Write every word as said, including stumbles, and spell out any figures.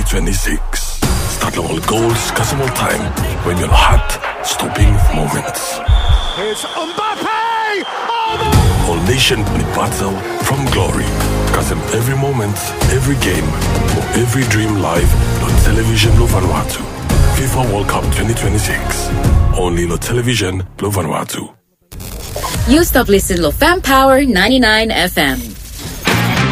twenty-six. Start all goals, custom all time. When your heart stopping moments. It's Mbappe! Oh no! All nation play battle from glory. Custom every moment, every game, or every dream live on television lo Vanuatu. FIFA World Cup twenty twenty-six. Only lo television lo Vanuatu. You stop listening to Fan Power ninety-nine F M.